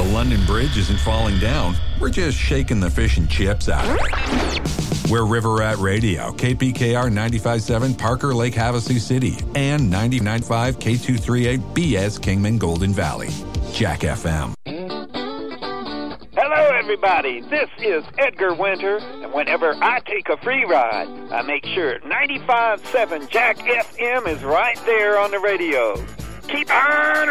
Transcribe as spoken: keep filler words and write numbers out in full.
The London Bridge isn't falling down. We're just shaking the fish and chips out of it. We're River Rat Radio, K P K R ninety-five point seven, Parker Lake, Havasu City, and ninety-nine point five K two thirty-eight B S Kingman Golden Valley. Jack F M. Hello, everybody. This is Edgar Winter, and whenever I take a free ride, I make sure ninety-five point seven Jack F M is right there on the radio. Keep on